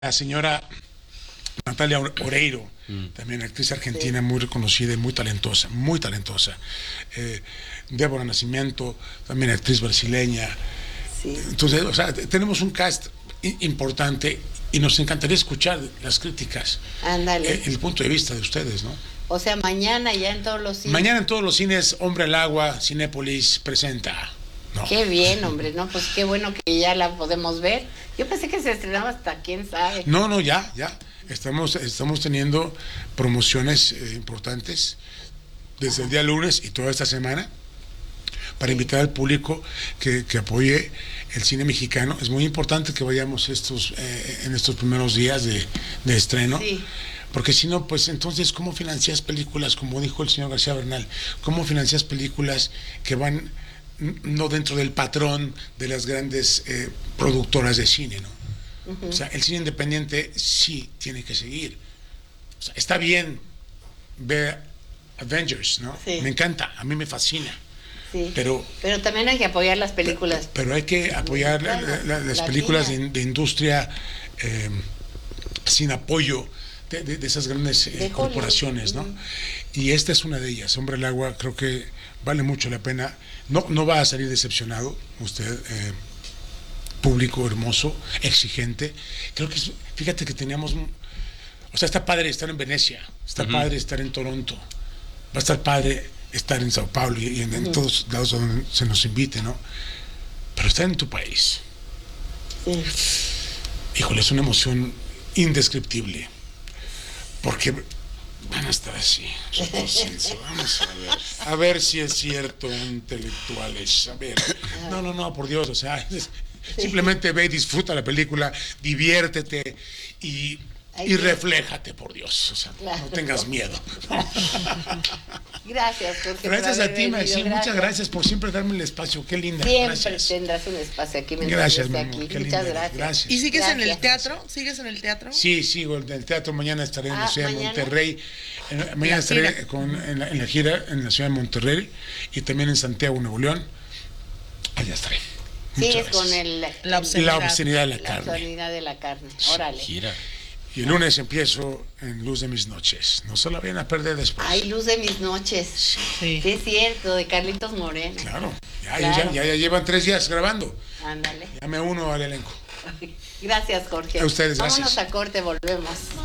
La señora Natalia Oreiro, también actriz argentina, Sí. muy reconocida y muy talentosa, muy talentosa. Débora Nascimento, también actriz brasileña. Sí. Entonces, o sea, tenemos un cast importante y nos encantaría escuchar las críticas, Ándale. el punto de vista de ustedes, ¿no? O sea, mañana ya en todos los cines. Mañana en todos los cines, Hombre al Agua, Cinépolis presenta. No. Qué bien, hombre, ¿no? Pues qué bueno que ya la podemos ver. Yo pensé que se estrenaba hasta quién sabe. No, ya. Estamos teniendo promociones importantes desde el día lunes y toda esta semana para invitar al público que apoye el cine mexicano. Es muy importante que vayamos en estos primeros días de estreno. Sí. Porque si no, pues entonces, ¿cómo financias películas, como dijo el señor García Bernal? ¿Cómo financias películas que van no dentro del patrón de las grandes productoras de cine, ¿no? Uh-huh. O sea, el cine independiente sí tiene que seguir. O sea, está bien ver Avengers, ¿no? Sí. Me encanta, a mí me fascina. Sí. Pero también hay que apoyar las películas. Pero hay que apoyar las películas de industria sin apoyo de esas grandes corporaciones, ¿no? Y esta es una de ellas. Hombre al Agua, creo que vale mucho la pena. No va a salir decepcionado usted, público hermoso, exigente. Creo que fíjate que teníamos, o sea, está padre estar en Venecia, está padre estar en Toronto, va a estar padre estar en Sao Paulo y en todos lados donde se nos invite, ¿no? Pero estar en tu país, Sí. híjole, es una emoción indescriptible, porque van a estar así, retroceso. Vamos a ver si es cierto, intelectuales, a ver, no, por Dios, o sea, simplemente ve y disfruta la película, diviértete y refléjate, por Dios, o sea, Claro. no tengas miedo. Gracias, Jorge. Gracias por a haber ti, venido. Maxi, muchas gracias por siempre darme el espacio, qué linda. Siempre Gracias. tendrás un espacio aquí mientras Gracias, yo mi esté amor, aquí. qué Muchas linda. gracias. ¿Y sigues en el Gracias. teatro? ¿Sigues en el teatro? Sí, sigo en el teatro, mañana estaré en la ciudad de mañana. Monterrey, mañana estaré gira. en la gira en la ciudad de Monterrey y también en Santiago, Nuevo León. Allá estaré. Muchas Sigues con gracias. La La obscenidad. obscenidad de la la carne. obscenidad de la carne. Órale. Gira. Y el lunes empiezo en Luz de mis noches. No se la vayan a perder después. Ay, luz de mis noches. Sí. Sí, es cierto, de Carlitos Moreno. Claro. Claro. Ya llevan 3 días grabando. Ándale. Ya me uno al elenco. Gracias, Jorge. A ustedes, Vámonos gracias. a corte, volvemos.